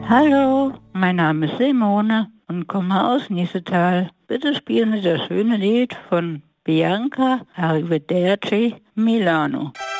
Hallo, mein Name ist Simone und komme aus Niestetal. Bitte spielen Sie das schöne Lied von Bianca Arrivederci Milano.